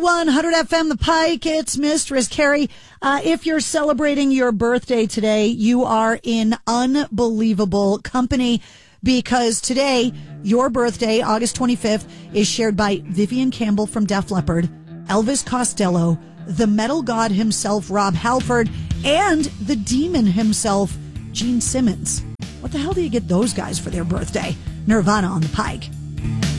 100 FM The Pike. It's Mistress Carrie. If you're celebrating your birthday today, you are in unbelievable company because today, your birthday, August 25th, is shared by Vivian Campbell from Def Leppard, Elvis Costello, the metal god himself, Rob Halford, and the demon himself, Gene Simmons. What the hell do you get those guys for their birthday? Nirvana on The Pike.